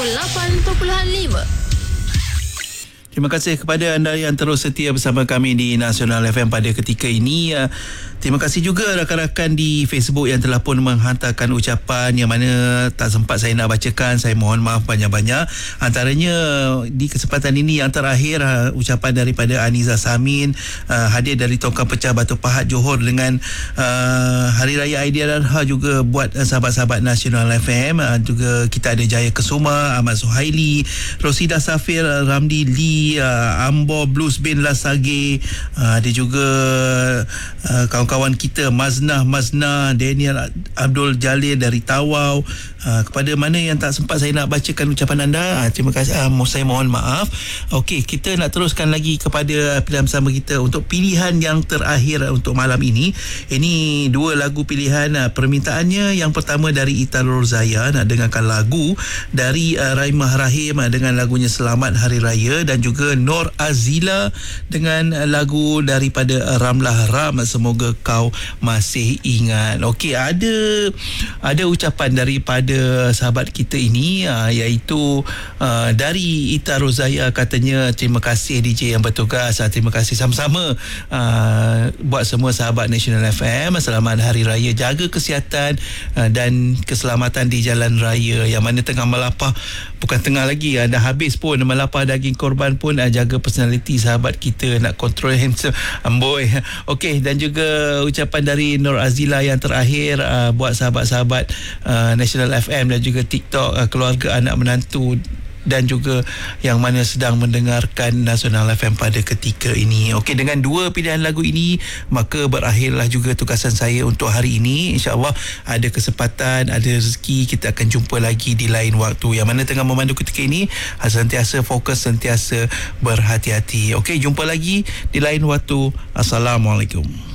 98.5. Terima kasih kepada anda yang terus setia bersama kami di Nasional FM pada ketika ini. Terima kasih juga rakan-rakan di Facebook yang telah pun menghantarkan ucapan yang mana tak sempat saya nak bacakan. Saya mohon maaf banyak-banyak. Antaranya di kesempatan ini yang terakhir, ucapan daripada Aniza Samin, hadir dari Tongkang Pecah Batu Pahat Johor dengan Hari Raya Aidiladha juga buat sahabat-sahabat Nasional FM. Juga kita ada Jaya Kesuma, Ahmad Suhaili, Rosida Safir, Ramdi Lee, Ambo Blues Bin Lasage, ada juga kawan-kawan kita Maznah, Daniel Abdul Jalil dari Tawau. Kepada mana yang tak sempat saya nak bacakan ucapan anda, terima kasih, saya mohon maaf. Okey, kita nak teruskan lagi kepada pilihan bersama kita untuk pilihan yang terakhir untuk malam ini. Ini dua lagu pilihan. Permintaannya yang pertama dari Ita Rorzaya, nak dengarkan lagu dari Raimah Rahim dengan lagunya Selamat Hari Raya, dan juga Nur Azila dengan lagu daripada Ramlah Ram, Semoga Kau Masih Ingat. Okey, ada ucapan daripada sahabat kita ini, iaitu dari Ita Rozaya, katanya terima kasih DJ yang bertugas, terima kasih sama-sama buat semua sahabat Nasional FM. Selamat Hari Raya, jaga kesihatan dan keselamatan di jalan raya. Yang mana tengah melapah, bukan tengah lagi, dah habis pun melapah daging korban pun, jaga personaliti sahabat kita, nak kontrol himself, amboi. Okey, dan juga ucapan dari Nur Azila yang terakhir, buat sahabat-sahabat Nasional FM dan juga TikTok, keluarga, anak menantu dan juga yang mana sedang mendengarkan Nasional FM pada ketika ini. Okey, dengan dua pilihan lagu ini, maka berakhirlah juga tugasan saya untuk hari ini. InsyaAllah ada kesempatan, ada rezeki, kita akan jumpa lagi di lain waktu. Yang mana tengah memandu ketika ini, sentiasa fokus, sentiasa berhati-hati. Okey, jumpa lagi di lain waktu. Assalamualaikum.